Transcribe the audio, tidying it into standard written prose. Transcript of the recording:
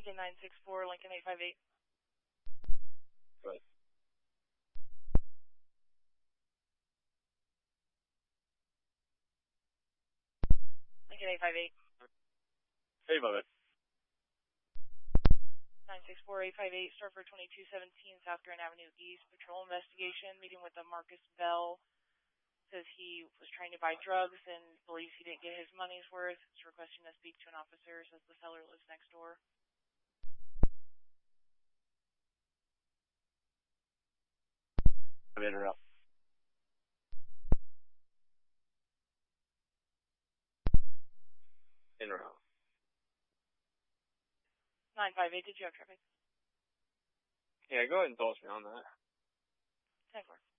Lincoln 964, Lincoln 858. Right. Lincoln 858. Hey, Bubba. 964-858, Starford 2217, South Grand Avenue East. Patrol investigation, meeting with a Marcus Bell. Says he was trying to buy drugs and believes he didn't get his money's worth. He's requesting to speak to an officer. Says the seller lives next door. Interrupt. Interrupt. 958, did you have traffic? Yeah, go ahead and toss me on that. 10-4.